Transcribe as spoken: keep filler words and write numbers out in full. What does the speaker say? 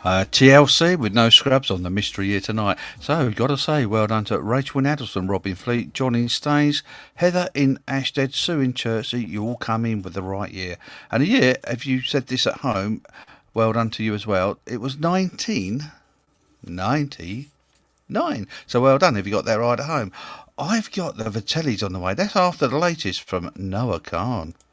Uh, T L C with no scrubs on the mystery year tonight. So, we've got to say, well done to Rachel in Addleston, Robin Fleet, John in Staines, Heather in Ashstead, Sue in Chertsey. You all come in with the right year. And a year, if you said this at home, well done to you as well. It was nineteen ninety-nine. So, well done if you got that right at home. I've got the Vitellis on the way. That's after the latest from Noah Khan.